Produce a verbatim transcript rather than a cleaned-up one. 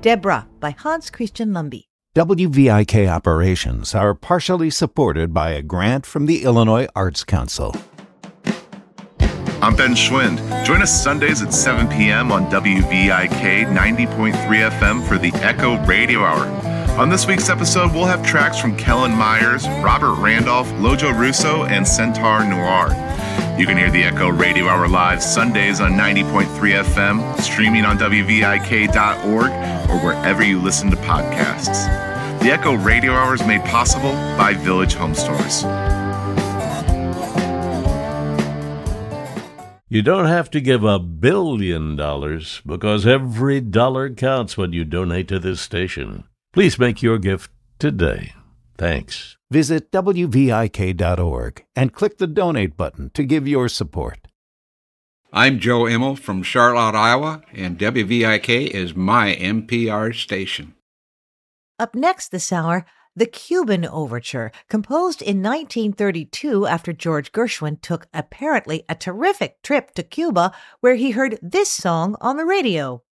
Deborah by Hans Christian Lumby. W V I K operations are partially supported by a grant from the Illinois Arts Council. I'm Ben Schwind. Join us Sundays at seven p.m. on W V I K ninety point three F M for the Echo Radio Hour. On this week's episode, we'll have tracks from Kellen Myers, Robert Randolph, Lojo Russo, and Centaur Noir. You can hear the Echo Radio Hour live Sundays on ninety point three F M, streaming on W V I K dot org, or wherever you listen to podcasts. The Echo Radio Hour is made possible by Village Home Stores. You don't have to give a billion dollars because every dollar counts when you donate to this station. Please make your gift today. Thanks. Visit W V I K dot org and click the donate button to give your support. I'm Joe Immel from Charlotte, Iowa, and W V I K is my N P R station. Up next this hour, the Cuban Overture, composed in nineteen thirty-two after George Gershwin took apparently a terrific trip to Cuba where he heard this song on the radio.